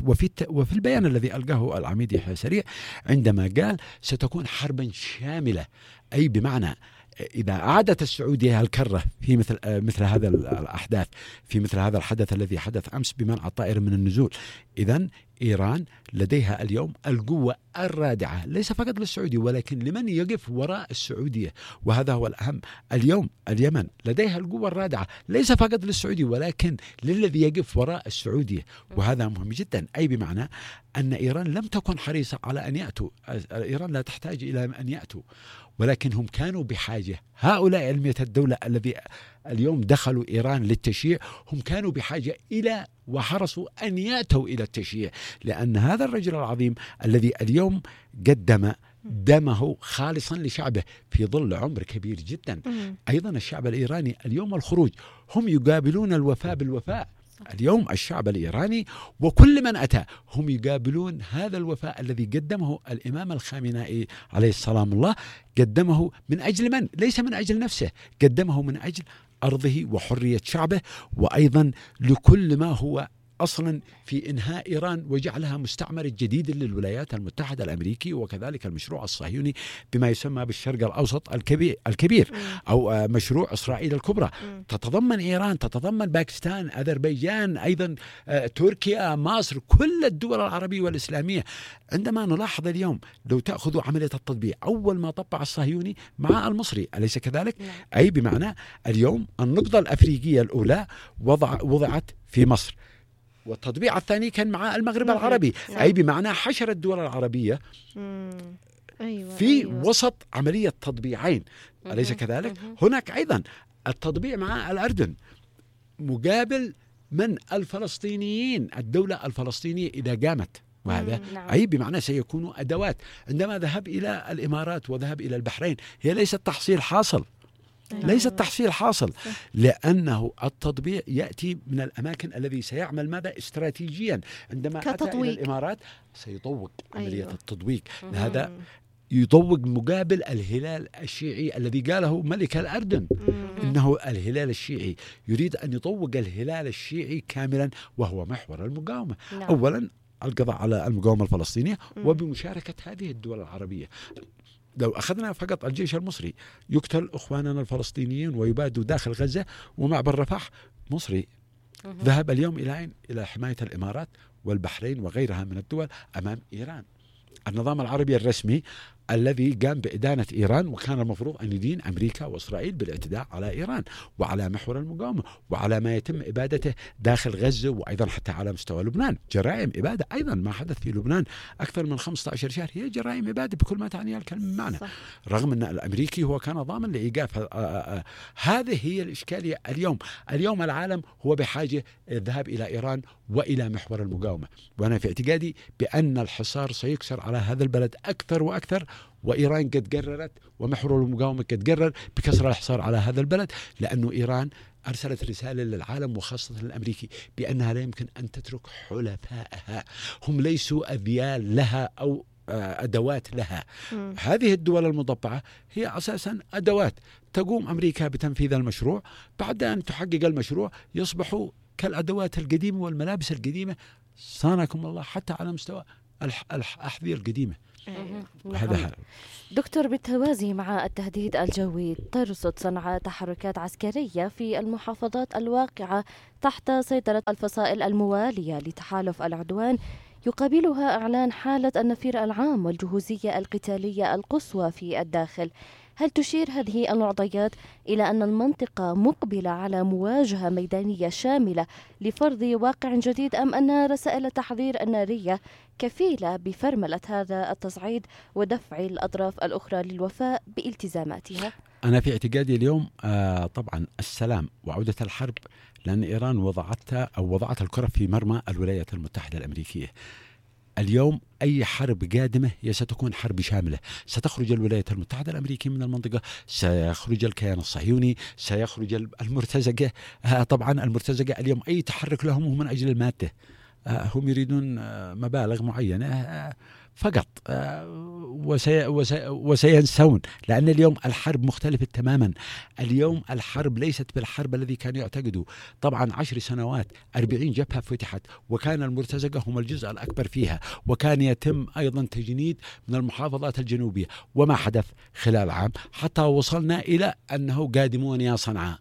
[SPEAKER 3] وفي البيان الذي ألقاه العميد يحيى سريع عندما قال ستكون حربا شاملة، أي بمعنى إذا أعادت السعودية الكرة في مثل هذا الأحداث، في مثل هذا الحدث الذي حدث أمس بمنع الطائرة من النزول، إذن إيران لديها اليوم القوة الرادعة ليس فقط للسعودية ولكن لمن يقف وراء السعودية، وهذا هو الأهم. اليوم اليمن لديها القوة الرادعة ليس فقط للسعودية ولكن للذي يقف وراء السعودية، وهذا مهم جدا، أي بمعنى أن إيران لم تكن حريصة على أن يأتوا. إيران لا تحتاج إلى أن يأتوا، ولكن هم كانوا بحاجة. هؤلاء 100 الدولة الذي اليوم دخلوا إيران للتشييع هم كانوا بحاجة إلى وحرصوا أن يأتوا إلى التشييع، لأن هذا الرجل العظيم الذي اليوم قدم دمه خالصا لشعبه في ظل عمر كبير جدا. أيضا الشعب الإيراني اليوم الخروج هم يقابلون الوفاء بالوفاء. اليوم الشعب الإيراني وكل من أتى هم يقابلون هذا الوفاء الذي قدمه الإمام الخامنائي عليه السلام الله، قدمه من أجل من؟ ليس من أجل نفسه، قدمه من أجل أرضه وحرية شعبه، وأيضا لكل ما هو أصلا في إنهاء إيران وجعلها مستعمرة جديد للولايات المتحدة الأمريكي، وكذلك المشروع الصهيوني بما يسمى بالشرق الأوسط الكبير أو مشروع إسرائيل الكبرى. تتضمن إيران، تتضمن باكستان، أذربيجان، أيضا تركيا، مصر، كل الدول العربية والإسلامية. عندما نلاحظ اليوم لو تأخذوا عملية التطبيع، أول ما طبع الصهيوني مع المصري، أليس كذلك؟ أي بمعنى اليوم النقطة الأفريقية الأولى وضعت في مصر، والتطبيع الثاني كان مع المغرب العربي، أي بمعنى حشر الدول العربية في وسط عملية تطبيعين، أليس كذلك؟ هناك أيضا التطبيع مع الأردن مقابل من الفلسطينيين، الدولة الفلسطينية إذا قامت، وهذا أي بمعنى سيكون أدوات. عندما ذهب إلى الإمارات وذهب إلى البحرين هي ليست تحصيل حاصل، ليس التحصيل حاصل، لأنه التطبيع يأتي من الأماكن الذي سيعمل ماذا استراتيجيا. عندما أتى إلى الإمارات سيطوق عملية التطويق، هذا يطوق مقابل الهلال الشيعي الذي قاله ملك الأردن، إنه الهلال الشيعي يريد أن يطوق الهلال الشيعي كاملا، وهو محور المقاومة. أولا القضاء على المقاومة الفلسطينية وبمشاركة هذه الدول العربية. لو أخذنا فقط الجيش المصري يقتل أخواننا الفلسطينيين ويبادوا داخل غزة ومعبر رفح مصري، ذهب اليوم إلى حماية الإمارات والبحرين وغيرها من الدول أمام إيران. النظام العربي الرسمي الذي قام بإدانة إيران، وكان المفروض أن يدين أمريكا وإسرائيل بالاعتداء على إيران وعلى محور المقاومة وعلى ما يتم إبادته داخل غزة، وأيضا حتى على مستوى لبنان. جرائم إبادة أيضا ما حدث في لبنان أكثر من 15 شهر هي جرائم إبادة بكل ما تعنيها الكلمة معنا، رغم أن الأمريكي هو كان ضامن لإيقاف. هذه هي الإشكالية اليوم العالم هو بحاجة الذهاب إلى إيران وإلى محور المقاومة، وأنا في اعتقادي بأن الحصار سيكسر على هذا البلد أكثر وأكثر، وإيران قد قررت ومحور المقاومة قد قرر بكسر الحصار على هذا البلد، لأنه إيران أرسلت رسالة للعالم وخاصة الأمريكي بأنها لا يمكن أن تترك حلفائها، هم ليسوا أذيال لها أو أدوات لها. هذه الدول المضبعة هي أساسا أدوات، تقوم أمريكا بتنفيذ المشروع، بعد أن تحقق المشروع يصبحوا كالأدوات القديمة والملابس القديمة، صانكم الله، حتى على مستوى الأحذية القديمة. هذا
[SPEAKER 4] دكتور، بالتوازي مع التهديد الجوي ترصد صنعاء تحركات عسكرية في المحافظات الواقعة تحت سيطرة الفصائل الموالية لتحالف العدوان، يقابلها إعلان حالة النفير العام والجهوزية القتالية القصوى في الداخل. هل تشير هذه المعطيات إلى أن المنطقة مقبلة على مواجهة ميدانية شاملة لفرض واقع جديد، أم أن رسائل التحذير النارية كفيلة بفرملة هذا التصعيد ودفع الأطراف الأخرى للوفاء بالتزاماتها؟
[SPEAKER 3] أنا في اعتقادي اليوم طبعا السلام وعودة الحرب، لأن إيران وضعت الكرة في مرمى الولايات المتحدة الأمريكية. اليوم أي حرب قادمة هي ستكون حرب شاملة، ستخرج الولايات المتحدة الأمريكية من المنطقة، سيخرج الكيان الصهيوني، سيخرج المرتزقة. طبعا المرتزقة اليوم أي تحرك لهم هو من أجل المادة، هم يريدون مبالغ معينة فقط، وسينسون، لأن اليوم الحرب مختلفة تماما. اليوم الحرب ليست بالحرب الذي كان يعتقدوا. طبعا 10 سنوات 40 جبهة فتحت، وكان المرتزقة هم الجزء الأكبر فيها، وكان يتم أيضا تجنيد من المحافظات الجنوبية، وما حدث خلال عام حتى وصلنا إلى أنه قادمون يا صنعاء،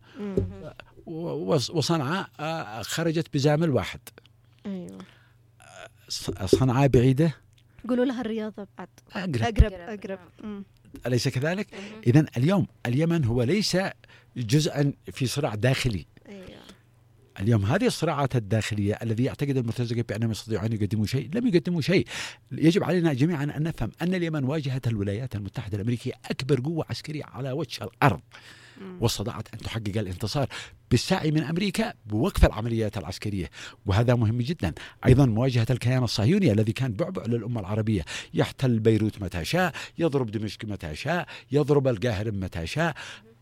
[SPEAKER 3] وصنعاء خرجت بزامل واحد.
[SPEAKER 2] أيوة.
[SPEAKER 3] صنعاء بعيدة،
[SPEAKER 2] قولوا لها الرياض بعد أقرب.
[SPEAKER 3] أليس كذلك؟ إذن اليوم اليمن هو ليس جزءا في صراع داخلي. اليوم هذه الصراعات الداخلية الذي يعتقد المرتزقة بأنهم يستطيعون يقدموا شيء، لم يقدموا شيء. يجب علينا جميعا أن نفهم أن اليمن واجهت الولايات المتحدة الأمريكية أكبر قوة عسكرية على وجه الأرض، واستطاعت أن تحقق الانتصار بالسعي من أمريكا بوقف العمليات العسكرية، وهذا مهم جدا. أيضا مواجهة الكيان الصهيوني الذي كان بعبع للأمة العربية، يحتل بيروت متى شاء، يضرب دمشق متى شاء، يضرب القاهرة متى شاء.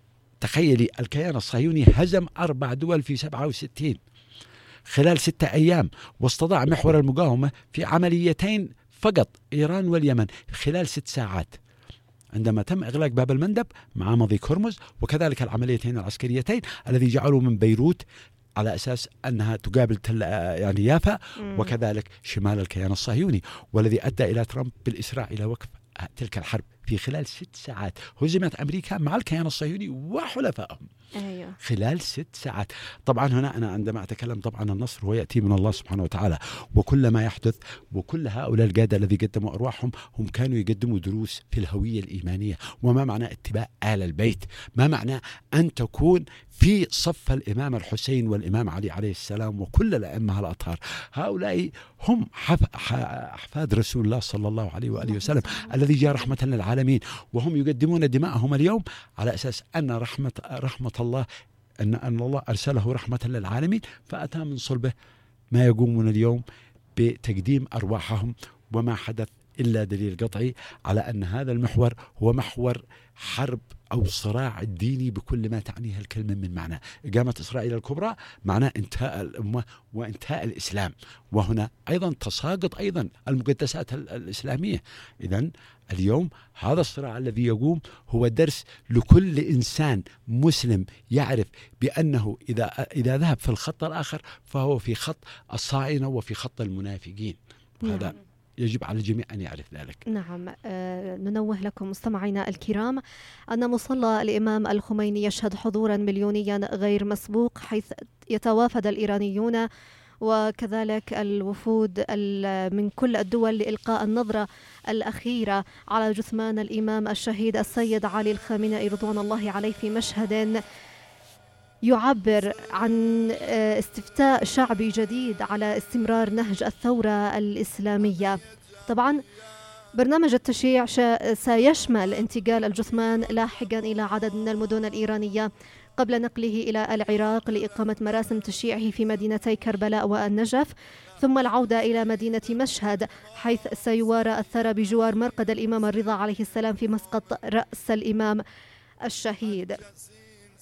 [SPEAKER 3] تخيلي الكيان الصهيوني هزم 4 دول في 67 خلال 6 أيام، واستطاع محور المقاومة في عمليتين فقط، إيران واليمن، خلال 6 ساعات، عندما تم إغلاق باب المندب مع مضيق هرمز، وكذلك العمليتين العسكريتين الذي جعلوا من بيروت على أساس أنها تقابل يعني يافا، وكذلك شمال الكيان الصهيوني، والذي أدى إلى ترامب بالإسراع إلى وقف تلك الحرب في خلال 6 ساعات. هزمت أمريكا مع الكيان الصهيوني وحلفائهم خلال 6 ساعات. طبعا هنا أنا عندما أتكلم طبعا النصر هو يأتي من الله سبحانه وتعالى، وكل ما يحدث وكل هؤلاء القادة الذي قدموا أرواحهم هم كانوا يقدموا دروس في الهوية الإيمانية، وما معنى اتباع آل البيت، ما معنى أن تكون في صف الإمام الحسين والإمام علي عليه السلام وكل الأئمة الأطهار. هؤلاء هم أحفاد رسول الله صلى الله عليه وآله وسلم الذي جاء رحمة للعالمين، وهم يقدمون دماءهم اليوم على أساس أن رحمة الله أن الله أرسله رحمة للعالمين، فأتى من صلبه ما يقومون اليوم بتقديم أرواحهم. وما حدث إلا دليل قطعي على أن هذا المحور هو محور حرب أو صراع ديني بكل ما تعنيه الكلمة من معنى. إقامة إسرائيل الكبرى معناه انتهاء الأمة وانتهاء الإسلام، وهنا أيضا تساقط أيضا المقدسات الإسلامية. إذن اليوم هذا الصراع الذي يقوم هو درس لكل إنسان مسلم يعرف بأنه إذا ذهب في الخط الآخر فهو في خط الصائنة وفي خط المنافقين. هذا يجب على الجميع أن يعرف ذلك.
[SPEAKER 2] نعم. ننوه لكم مستمعينا الكرام أن مصلى الإمام الخميني يشهد حضورا مليونيا غير مسبوق، حيث يتوافد الإيرانيون وكذلك الوفود من كل الدول لإلقاء النظرة الأخيرة على جثمان الإمام الشهيد السيد علي الخامنئي رضوان الله عليه في مشهد يعبر عن استفتاء شعبي جديد على استمرار نهج الثورة الإسلامية. طبعا برنامج التشييع سيشمل انتقال الجثمان لاحقا إلى عدد من المدن الإيرانية قبل نقله إلى العراق لإقامة مراسم تشييعه في مدينتي كربلاء والنجف، ثم العودة إلى مدينة مشهد حيث سيوارى الثرى بجوار مرقد الإمام الرضا عليه السلام في مسقط رأس الإمام الشهيد.